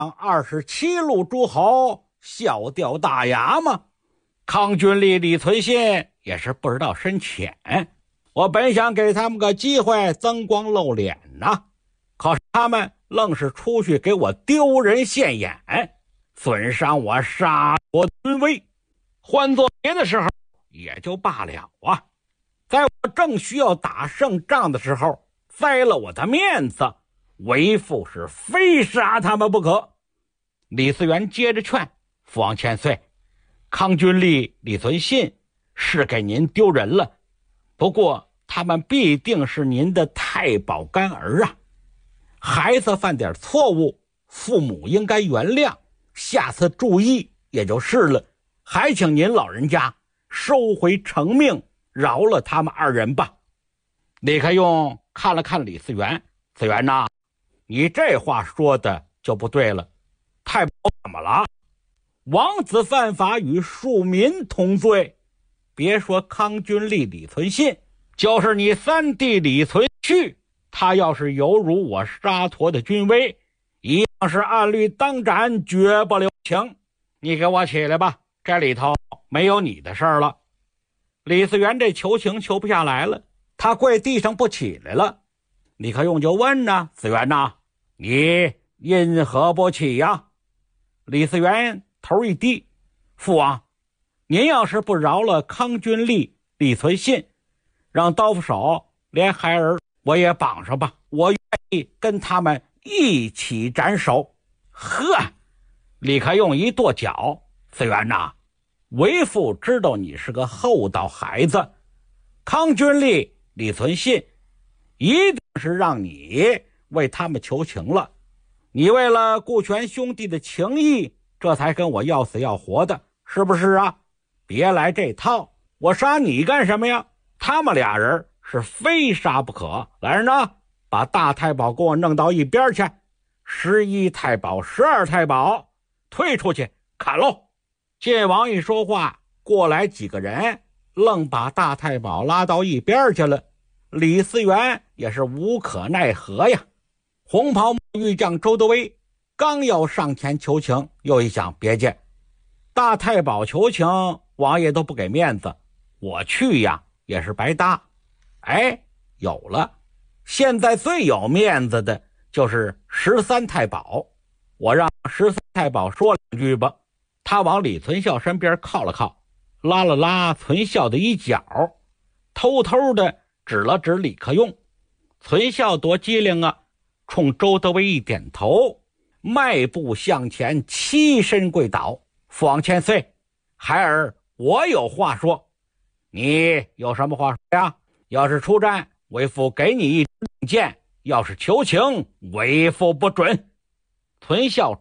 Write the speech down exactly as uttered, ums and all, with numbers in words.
二十七路诸侯笑掉大牙吗？康君立、李存信也是不知道深浅。我本想给他们个机会增光露脸呐，可是他们愣是出去给我丢人现眼，损伤我沙陀尊威。换做别的时候也就罢了啊，在我正需要打胜仗的时候栽了我的面子，为父是非杀他们不可。李嗣源接着劝父王千岁，康君立、李存信是给您丢人了，不过他们必定是您的太保干儿啊，孩子犯点错误，父母应该原谅，下次注意也就是了，还请您老人家收回成命，饶了他们二人吧。李克用看了看李嗣源，嗣源呐，你这话说的就不对了，太保怎么了？王子犯法与庶民同罪，别说康君立、李存信，就是你三弟李存勖，他要是有辱我沙陀的军威，一样是按律当斩，绝不留情。你给我起来吧，这里头没有你的事儿了。李嗣源这求情求不下来了，他跪地上不起来了。李克用就问呢，嗣源呐，你因何不起呀？李嗣源头一低，父王，您要是不饶了康君立、李存信，让刀斧手连孩儿我也绑上吧，我愿意跟他们一起斩首。呵，李克用一跺脚，嗣源呐，为父知道你是个厚道孩子，康君立、李存信一定是让你为他们求情了，你为了顾全兄弟的情谊，这才跟我要死要活的，是不是啊？别来这套，我杀你干什么呀？他们俩人是非杀不可。来人呢，把大太保给我弄到一边去，十一太保、十二太保退出去砍喽。晋王一说话，过来几个人愣把大太保拉到一边去了。李嗣源也是无可奈何呀。红袍御将周德威刚要上前求情，又一想，别介，大太保求情，王爷都不给面子，我去呀也是白搭。哎，有了，现在最有面子的就是十三太保，我让十三太保说两句吧。他往李存孝身边靠了靠，拉了拉存孝的衣角，偷偷的指了指李克用。存孝多机灵啊，冲周德威一点头，迈步向前，欺身跪倒。父王千岁，孩儿我有话说。你有什么话说呀？要是出战，为父给你一支令箭；要是求情，为父不准。存孝